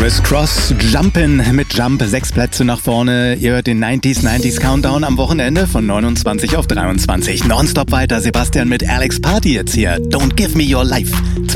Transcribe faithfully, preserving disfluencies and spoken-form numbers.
Criss Cross, Jumpin' mit Jump, sechs Plätze nach vorne. Ihr hört den neunziger neunzig Countdown am Wochenende von neunundzwanzig auf dreiundzwanzig. Nonstop weiter, Sebastian mit Alex Party jetzt hier. Don't give me your life.